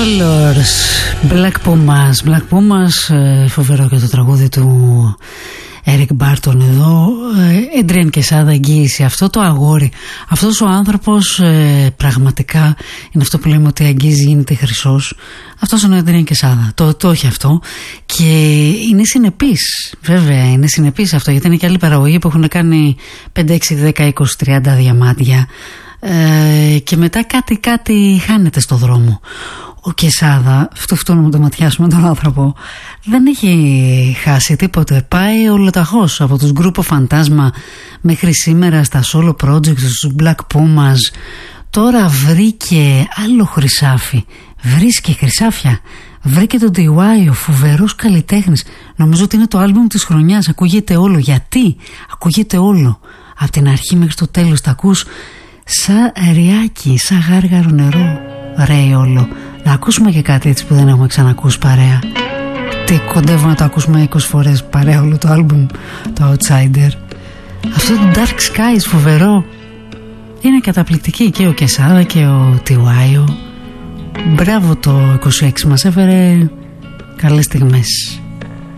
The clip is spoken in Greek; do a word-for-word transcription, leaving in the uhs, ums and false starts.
Colors, Black Pumas, Black Pumas, φοβερό και το τραγούδι του Eric Barton εδώ. Adrian Quesada, εγγύηση. Αυτό το αγόρι, αυτός ο άνθρωπος ε, πραγματικά είναι αυτό που λέμε ότι αγγίζει, γίνεται χρυσός. Αυτός είναι ο Adrian Quesada, το, το έχει αυτό και είναι συνεπής, βέβαια είναι συνεπής αυτό, γιατί είναι και άλλοι παραγωγοί που έχουν κάνει πέντε, έξι, δέκα, είκοσι, τριάντα διαμάντια ε, και μετά κάτι κάτι χάνεται στο δρόμο. Ο Quesada, αυτό αυτό να το ματιάσουμε τον άνθρωπο, δεν έχει χάσει τίποτε. Πάει ολοταχώς από τους γκρούπο Φαντάσμα μέχρι σήμερα στα solo projects, στους Black Pumas. Τώρα βρήκε άλλο χρυσάφι. Βρίσκει χρυσάφια. Βρήκε τον ντι γουάι, ο φοβερός καλλιτέχνης. Νομίζω ότι είναι το άλμπουμ της χρονιάς. Ακούγεται όλο. Γιατί? Ακούγεται όλο. Από την αρχή μέχρι το τέλος τα ακούς σαν ριάκι, σαν γάργαρο νερό. Ρέει όλο. Να ακούσουμε και κάτι έτσι που δεν έχουμε ξανακούσει παρέα. Τι κοντεύω να το ακούσουμε είκοσι φορές παρέα όλο το άλμπουμ, το Outsider. Αυτό το Dark Skies φοβερό. Είναι καταπληκτική και ο Quesada και ο ντι γουάι. Μπράβο το είκοσι έξι, μας έφερε καλές στιγμές.